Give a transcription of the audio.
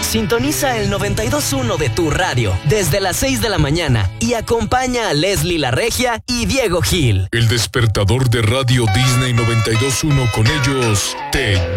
Sintoniza el 92.1 de tu radio desde las 6 de la mañana y acompaña a Leslie La Regia y Diego Gil. El despertador de Radio Disney 92.1, con ellos te